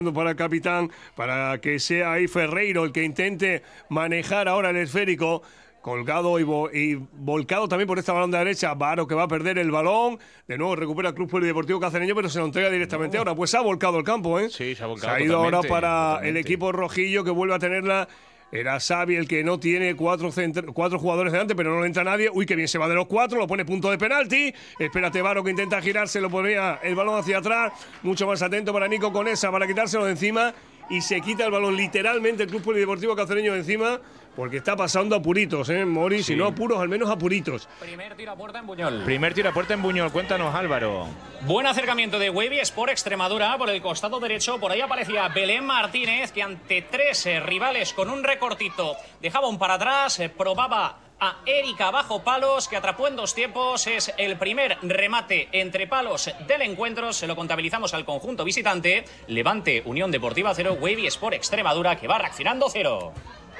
para el capitán, para que sea ahí Ferreiro el que intente manejar ahora el esférico, colgado y volcado también por esta banda derecha. Varo, que va a perder el balón, de nuevo recupera el Club Polideportivo Cacereño, pero se lo entrega directamente ahora. Pues se ha volcado el campo, ¿eh? Sí, se ha volcado. Se ha ido ahora para el equipo rojillo, que vuelve a tenerla. Era Xavi el que no tiene cuatro jugadores delante, pero no le entra nadie. Uy, que bien se va de los cuatro, lo pone punto de penalti. Espérate, Varo, que intenta girarse, lo ponía el balón hacia atrás. Mucho más atento para Nico Conesa, para quitárselo de encima. Y se quita el balón literalmente el Club Polideportivo Cacereño de encima, porque está pasando apuritos, Mori, sí. Si no apuros, al menos apuritos. Primer tiro a puerta en Buñol. Primer tiro a puerta en Buñol, cuéntanos, Álvaro. Buen acercamiento de Wavy Sport Extremadura por el costado derecho. Por ahí aparecía Belén Martínez, que ante tres rivales con un recortito dejaba un para atrás, probaba a Erika bajo palos, que atrapó en dos tiempos. Es el primer remate entre palos del encuentro. Se lo contabilizamos al conjunto visitante. Levante Unión Deportiva 0, Wavy Sport Extremadura, que va reaccionando 0.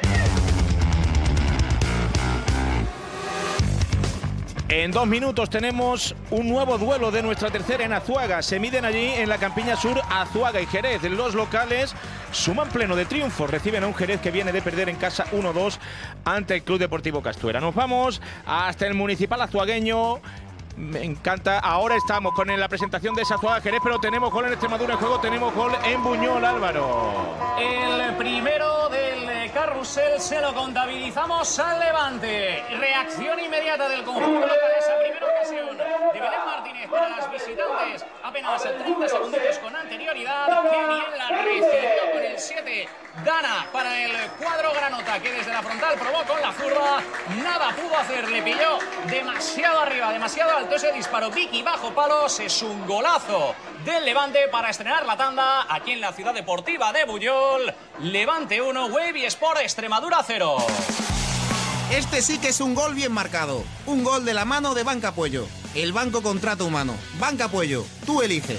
En 2 minutos tenemos un nuevo duelo de nuestra tercera en Azuaga. Se miden allí en la Campiña Sur Azuaga y Jerez. Los locales suman pleno de triunfos. Reciben a un Jerez que viene de perder en casa 1-2 ante el Club Deportivo Castuera. Nos vamos hasta el municipal azuagueño. Me encanta. Ahora estamos con la presentación de esa Azuaga Jerez, pero tenemos gol en Extremadura en juego, tenemos gol en Buñol, Álvaro. El primero del carrusel se lo contabilizamos al Levante. Reacción inmediata del conjunto local. Esa primera ocasión de Belén Martínez para las visitantes. Apenas 30 segundos con anterioridad. Qué bien la recibió con el 7. Dana para el cuadro granota, que desde la frontal probó con la zurda. Nada pudo hacer, le pilló demasiado arriba, demasiado alto ese disparo. Vicky bajo palos. Es un golazo del Levante para estrenar la tanda aquí en la ciudad deportiva de Buñol. Levante 1, Wavy Sport Extremadura 0. Este sí que es un gol bien marcado. Un gol de la mano de Banca Puello. El banco contrato humano. Banca Puello, tú eliges.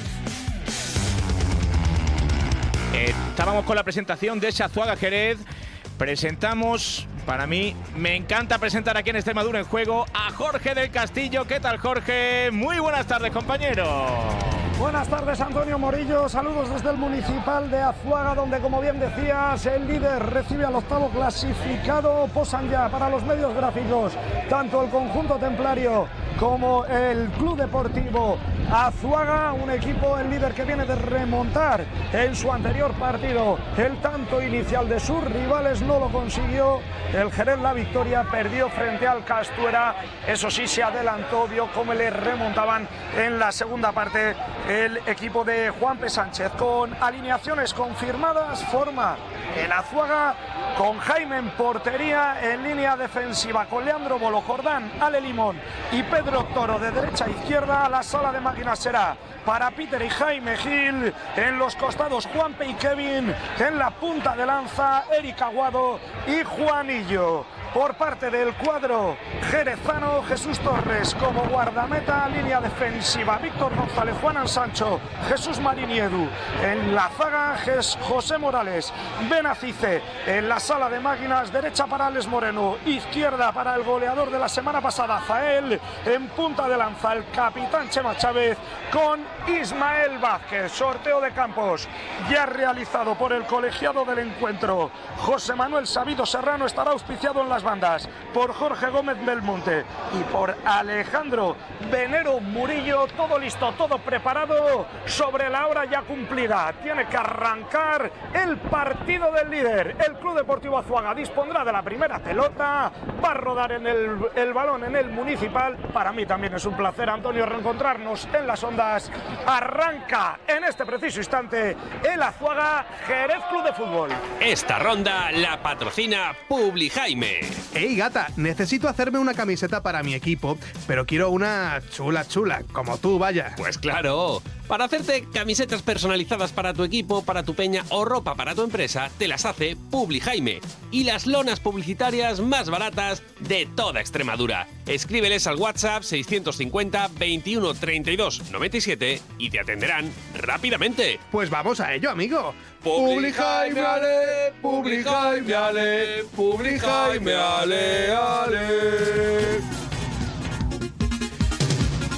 Estábamos con la presentación de esa Azuaga Jerez. Presentamos, para mí, me encanta presentar aquí en Extremadura en juego a Jorge del Castillo. ¿Qué tal, Jorge? Muy buenas tardes, compañero. Buenas tardes, Antonio Morillo. Saludos desde el municipal de Azuaga, donde, como bien decías, el líder recibe al octavo clasificado. Posan ya para los medios gráficos tanto el conjunto templario como el Club Deportivo Azuaga, un equipo, el líder, que viene de remontar en su anterior partido el tanto inicial de sus rivales. No lo consiguió el Jerez la victoria, perdió frente al Castuera. Eso sí, se adelantó, vio cómo le remontaban en la segunda parte el equipo de Juan P. Sánchez. Con alineaciones confirmadas, forma el Azuaga con Jaime en portería, en línea defensiva con Leandro Bolo, Jordán, Ale Limón y Pedro Toro de derecha a izquierda. La sala de máquinas será para Peter y Jaime Gil, en los costados Juanpe y Kevin, en la punta de lanza Eric Aguado y Juanillo. Por parte del cuadro jerezano, Jesús Torres como guardameta, línea defensiva Víctor González, Juan Sancho, Jesús Marín y Edu. En la zaga, José Morales, Benacice. En la sala de máquinas, derecha para Alex Moreno, izquierda para el goleador de la semana pasada, Zael. En punta de lanza, el capitán Chema Chávez con Ismael Vázquez. Sorteo de campos ya realizado por el colegiado del encuentro. José Manuel Sabido Serrano estará auspiciado en las bandas por Jorge Gómez Belmonte y por Alejandro Venero Murillo. Todo listo, todo preparado, sobre la hora ya cumplida. Tiene que arrancar el partido del líder. El Club Deportivo Azuaga dispondrá de la primera pelota, va a rodar en el balón en el municipal. Para mí también es un placer, Antonio, reencontrarnos en las ondas. Arranca en este preciso instante el Azuaga Jerez Club de Fútbol. Esta ronda la patrocina Publijaime. Ey, gata, necesito hacerme una camiseta para mi equipo, pero quiero una chula, como tú, vaya. Pues claro, para hacerte camisetas personalizadas para tu equipo, para tu peña o ropa para tu empresa, te las hace Publijaime. Y las lonas publicitarias más baratas de toda Extremadura. Escríbeles al WhatsApp 650 21 32 97 y te atenderán rápidamente. Pues vamos a ello, amigo. Publijaime, ale, Publijaime, ale, Publijaime, ale, ale.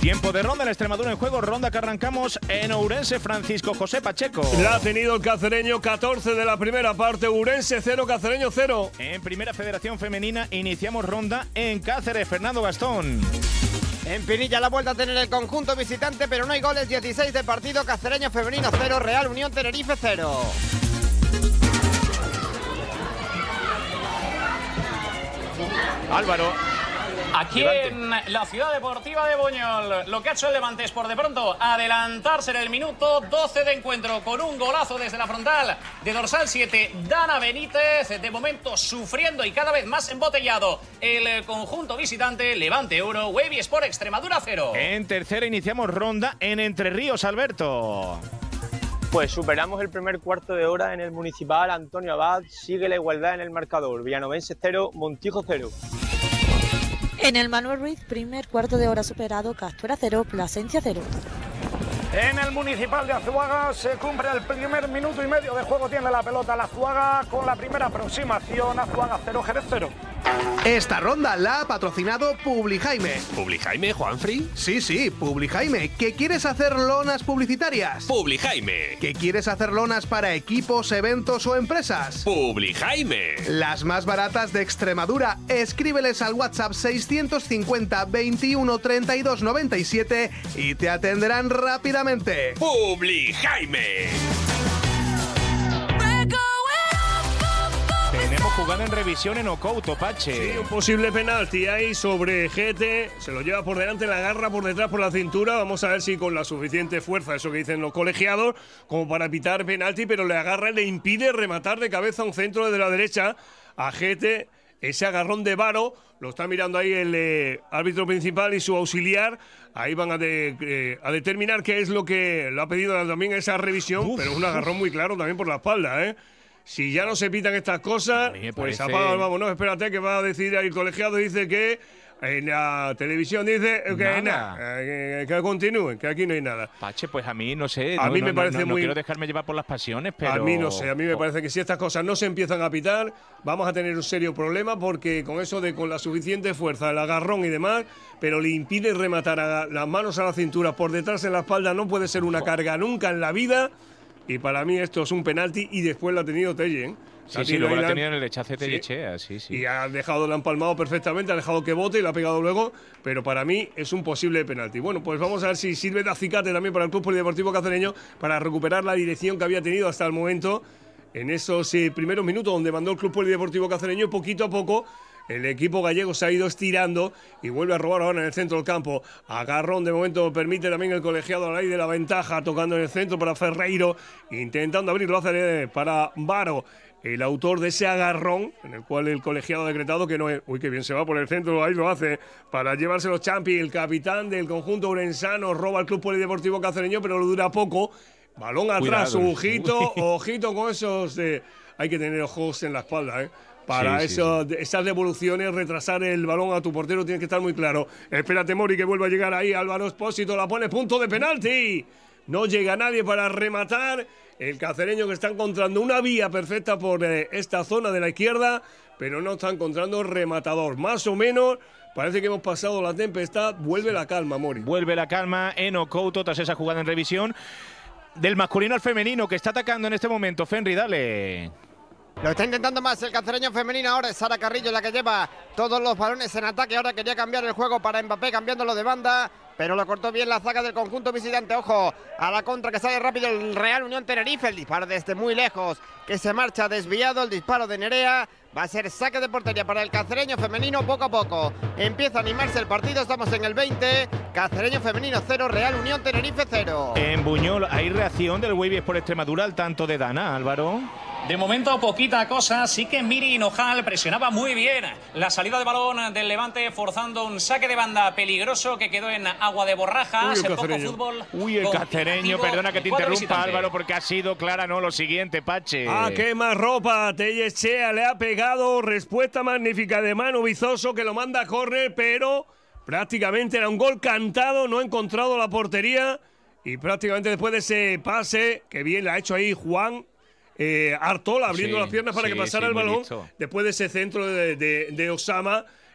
Tiempo de ronda en Extremadura en juego. Ronda que arrancamos en Ourense. Francisco José Pacheco. La ha tenido el Cacereño, 14 de la primera parte. Ourense 0, Cacereño 0. En Primera Federación Femenina iniciamos ronda en Cáceres. Fernando Gastón. En Pinilla la vuelta a tener el conjunto visitante, pero no hay goles. 16 de partido. Cacereño femenino 0, Real Unión Tenerife 0. Álvaro. Aquí Levante. en la ciudad deportiva de Buñol, lo que ha hecho el Levante es por de pronto adelantarse en el minuto 12 de encuentro con un golazo desde la frontal de dorsal 7, Dana Benítez, de momento sufriendo y cada vez más embotellado el conjunto visitante. Levante 1, Wavy Sport Extremadura 0. En tercera iniciamos ronda en Entre Ríos, Alberto. Pues superamos el primer cuarto de hora en el Municipal Antonio Abad, sigue la igualdad en el marcador, Villanovense 0, Montijo 0. En el Manuel Ruiz, primer cuarto de hora superado, Castuera 0, Plasencia 0. En el Municipal de Azuaga se cumple el primer minuto y medio de juego. Tiene la pelota la Azuaga con la primera aproximación. Azuaga 0, Jerez 0. Esta ronda la ha patrocinado Publijaime. ¿Publijaime, Juanfri? Sí, Publijaime. ¿Que quieres hacer lonas publicitarias? ¡Publijaime! ¿Que quieres hacer lonas para equipos, eventos o empresas? ¡Publijaime! Las más baratas de Extremadura. Escríbeles al WhatsApp 650 21 32 97 y te atenderán rápidamente. ¡Publijaime! Tenemos jugada en revisión en Ocouto, Pache. Sí, un posible penalti ahí sobre Gete. Se lo lleva por delante, la agarra por detrás por la cintura. Vamos a ver si con la suficiente fuerza, eso que dicen los colegiados, como para pitar penalti, pero le agarra y le impide rematar de cabeza a un centro de la derecha a Gete. Ese agarrón de Varo, lo está mirando ahí el árbitro principal y su auxiliar. Ahí van a determinar qué es lo que le ha pedido también esa revisión, pero un agarrón muy claro también por la espalda, ¿eh? Si ya no se pitan estas cosas, pues apaga, vámonos, espérate que va a decidir ahí el colegiado. Dice que en la televisión dice que nada, que continúen, que aquí no hay nada. Pache, pues a mí no sé. A mí me parece no quiero dejarme llevar por las pasiones, pero. A mí no sé, a mí me parece que si estas cosas no se empiezan a pitar, vamos a tener un serio problema, porque con eso de con la suficiente fuerza, el agarrón y demás, pero le impide rematar a las manos a la cintura por detrás en la espalda, no puede ser una carga nunca en la vida. Y para mí esto es un penalti y después lo ha tenido Telle, ¿eh? Sí, luego lo ha tenido en el rechace Tellechea, sí. Y ha dejado, lo ha empalmado perfectamente, ha dejado que bote y lo ha pegado luego, pero para mí es un posible penalti. Bueno, pues vamos a ver si sirve de acicate también para el Club Polideportivo Cacereño para recuperar la dirección que había tenido hasta el momento en esos primeros minutos donde mandó el Club Polideportivo Cacereño. Poquito a poco el equipo gallego se ha ido estirando y vuelve a robar ahora en el centro del campo. Agarrón de momento permite también el colegiado a la ley de la ventaja, tocando en el centro para Ferreiro, intentando abrirlo hacia para Varo, el autor de ese agarrón, en el cual el colegiado ha decretado que no es. Uy, qué bien se va por el centro, ahí lo hace, para llevarse los Champi. El capitán del conjunto urensano roba al Club Polideportivo Cacereño, pero lo dura poco. Balón atrás, cuidado. ojito con esos. Hay que tener ojos en la espalda, ¿eh? Para esas devoluciones, retrasar el balón a tu portero tiene que estar muy claro. Espérate, Mori, que vuelva a llegar ahí. Álvaro Espósito la pone, punto de penalti. No llega nadie para rematar. El cacereño que está encontrando una vía perfecta por esta zona de la izquierda, pero no está encontrando rematador. Más o menos, parece que hemos pasado la tempestad. Vuelve la calma, Mori. Vuelve la calma en Ocouto tras esa jugada en revisión. Del masculino al femenino que está atacando en este momento. Fenri, dale. Lo está intentando más el cacereño femenino. Ahora es Sara Carrillo la que lleva todos los balones en ataque. Ahora quería cambiar el juego para Mbappé, cambiándolo de banda, pero lo cortó bien la zaga del conjunto visitante. Ojo a la contra que sale rápido el Real Unión Tenerife. El disparo desde muy lejos que se marcha desviado. El disparo de Nerea va a ser saque de portería para el cacereño femenino. Poco a poco empieza a animarse el partido. Estamos en el 20. Cacereño femenino 0, Real Unión Tenerife 0. En Buñol hay reacción del Wavy Sport Extremadura al tanto de Dana, Álvaro. De momento poquita cosa, sí que Miri Hinojal presionaba muy bien la salida de balón del Levante, forzando un saque de banda peligroso que quedó en agua de borrajas. Uy, el cacereño. Fútbol. Uy, el cacereño, perdona que te interrumpa, Álvaro, porque ha sido clara, no, lo siguiente, Pache. Ah, quema ropa, Tellechea le ha pegado, respuesta magnífica de Manu Vizoso, que lo manda a córner, pero prácticamente era un gol cantado, no ha encontrado la portería, y prácticamente después de ese pase, que bien le ha hecho ahí Juan Artola, abriendo las piernas para que pasara el balón, después de ese centro de Osama,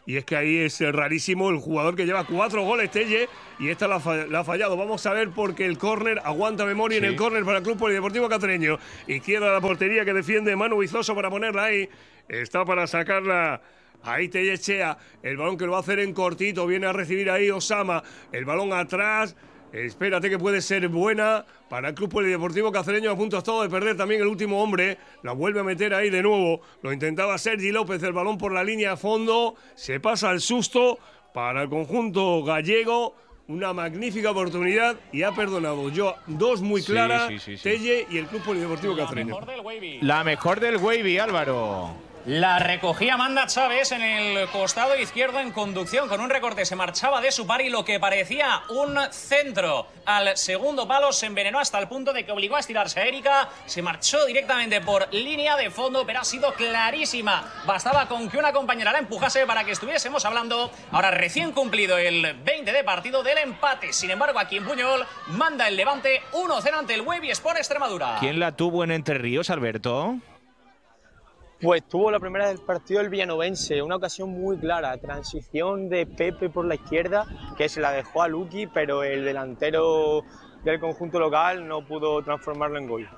y es que ahí es rarísimo el jugador que lleva 4 goles, Telle, y esta la ha fallado. Vamos a ver porque el córner aguanta memoria en el córner para el Club Polideportivo Cacereño. Izquierda de la portería que defiende Manu Vizoso para ponerla ahí. Está para sacarla. Ahí Telle Echea, el balón que lo va a hacer en cortito, viene a recibir ahí Osama, el balón atrás, espérate que puede ser buena para el Club Polideportivo Cacereño, a punto estado de perder también el último hombre, la vuelve a meter ahí de nuevo, lo intentaba Sergi López, el balón por la línea a fondo, se pasa el susto para el conjunto gallego, una magnífica oportunidad y ha perdonado yo 2 muy claras, Telle y el Club Polideportivo Cacereño. La mejor del Wavy, Álvaro. La recogía Amanda Chávez en el costado izquierdo en conducción con un recorte, se marchaba de su par y lo que parecía un centro al segundo palo se envenenó hasta el punto de que obligó a estirarse a Erika, se marchó directamente por línea de fondo, pero ha sido clarísima, bastaba con que una compañera la empujase para que estuviésemos hablando, ahora recién cumplido el 20 de partido del empate, sin embargo aquí en Buñol manda el Levante 1-0 ante el Wavy Sport Extremadura. ¿Quién la tuvo en Entre Ríos, Alberto? Pues tuvo la primera del partido el villanovense, una ocasión muy clara, transición de Pepe por la izquierda, que se la dejó a Luqui, pero el delantero del conjunto local no pudo transformarlo en gol.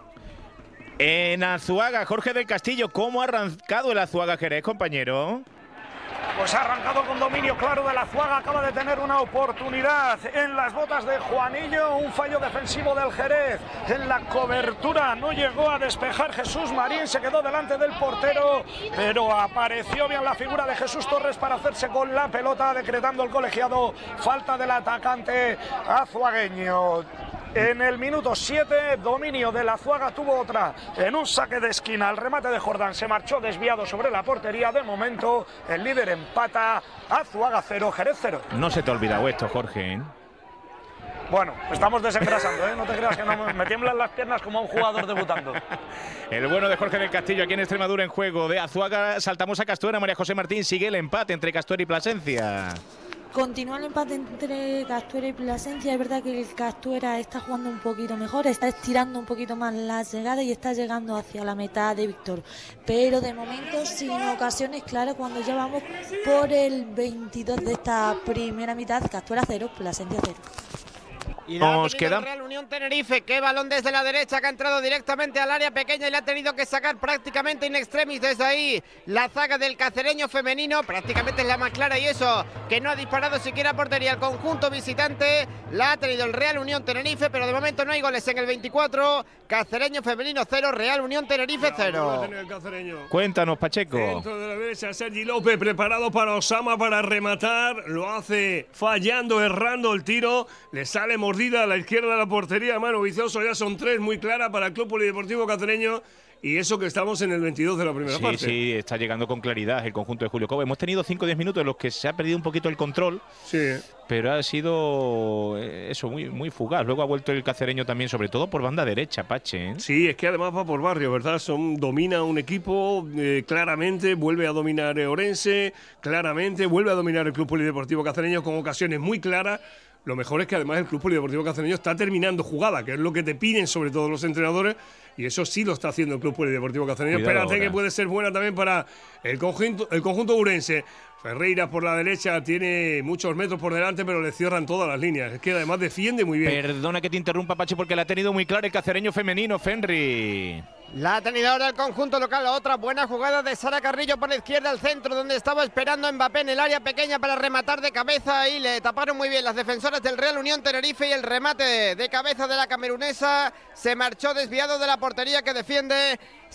En Azuaga, Jorge del Castillo, ¿cómo ha arrancado el Azuaga Jerez, compañero? Pues ha arrancado con dominio claro de la Azuaga, acaba de tener una oportunidad en las botas de Juanillo, un fallo defensivo del Jerez, en la cobertura no llegó a despejar Jesús Marín, se quedó delante del portero, pero apareció bien la figura de Jesús Torres para hacerse con la pelota, decretando el colegiado falta del atacante azuagueño. En el minuto 7, dominio de la Azuaga, tuvo otra en un saque de esquina. El remate de Jordán se marchó desviado sobre la portería. De momento, el líder empata. Azuaga 0, Jerez 0. No se te ha olvidado esto, Jorge. Bueno, estamos desengrasando, ¿eh? No te creas que no me tiemblan las piernas como a un jugador debutando. El bueno de Jorge del Castillo aquí en Extremadura en juego. De Azuaga saltamos a Castuera. María José Martín, sigue el empate entre Castuera y Plasencia. Continúa el empate entre Castuera y Plasencia. Es verdad que el Castuera está jugando un poquito mejor, está estirando un poquito más la llegada y está llegando hacia la mitad de Víctor. Pero de momento sin ocasiones claras cuando ya vamos por el 22 de esta primera mitad. Castuera 0, Plasencia 0. Y nos queda el Real Unión Tenerife, qué balón desde la derecha que ha entrado directamente al área pequeña y le ha tenido que sacar prácticamente in extremis desde ahí la zaga del cacereño femenino, prácticamente es la más clara y eso, que no ha disparado siquiera a portería el conjunto visitante, la ha tenido el Real Unión Tenerife, pero de momento no hay goles en el 24, cacereño femenino 0, Real Unión Tenerife 0. Cuéntanos, Pacheco. Dentro de la derecha, Sergi López preparado para Osama para rematar, lo hace fallando, errando el tiro, le sale mordida a la izquierda de la portería, Manu Vizoso, ya son 3 muy claras para el Club Polideportivo Cacereño. Y eso que estamos en el 22 de la primera parte. Sí, está llegando con claridad el conjunto de Julio Cobo. Hemos tenido 5 o 10 minutos en los que se ha perdido un poquito el control. Sí. Pero ha sido eso, muy fugaz. Luego ha vuelto el cacereño también, sobre todo por banda derecha, Pache, ¿eh? Sí, es que además va por barrio, ¿verdad? Domina un equipo claramente, vuelve a dominar Orense, claramente, vuelve a dominar el Club Polideportivo Cacereño con ocasiones muy claras. Lo mejor es que además el Club Polideportivo Cacereño está terminando jugada, que es lo que te piden sobre todo los entrenadores, y eso sí lo está haciendo el Club Polideportivo Cacereño. Espérate que puede ser buena también para el conjunto urense. Ferreira por la derecha tiene muchos metros por delante, pero le cierran todas las líneas. Es que además defiende muy bien. Perdona que te interrumpa, Pache, porque la ha tenido muy clara el cacereño femenino, Fenry. La ha tenido ahora el conjunto local. Otra buena jugada de Sara Carrillo por la izquierda al centro, donde estaba esperando Mbappé en el área pequeña para rematar de cabeza y le taparon muy bien las defensoras del Real Unión Tenerife y el remate de cabeza de la camerunesa se marchó desviado de la portería que defiende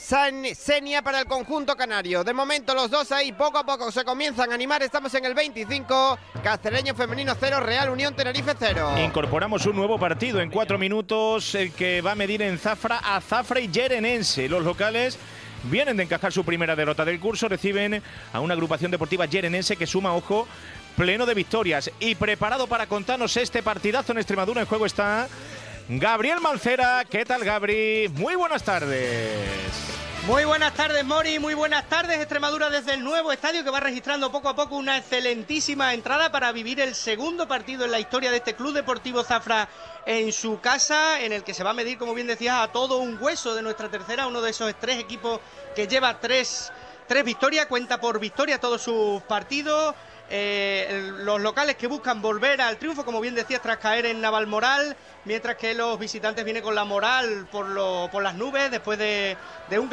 Senia para el conjunto canario. De momento los dos ahí poco a poco se comienzan a animar. Estamos en el 25, Cacereño femenino 0, Real Unión Tenerife 0. Incorporamos un nuevo partido en 4 minutos, el que va a medir en Zafra a Zafra y Yerenense. Los locales vienen de encajar su primera derrota del curso, reciben a una agrupación deportiva yerenense que suma, ojo, pleno de victorias. Y preparado para contarnos este partidazo en Extremadura, en juego está Gabriel Mancera. ¿Qué tal, Gabri? Muy buenas tardes. Muy buenas tardes, Mori, muy buenas tardes. Extremadura desde el nuevo estadio que va registrando poco a poco una excelentísima entrada para vivir el segundo partido en la historia de este Club Deportivo Zafra en su casa, en el que se va a medir, como bien decías, a todo un hueso de nuestra tercera, uno de esos 3 equipos que lleva tres victorias, cuenta por victoria todos sus partidos. los locales que buscan volver al triunfo, como bien decías, tras caer en Navalmoral, mientras que los visitantes vienen con la moral por las nubes después de un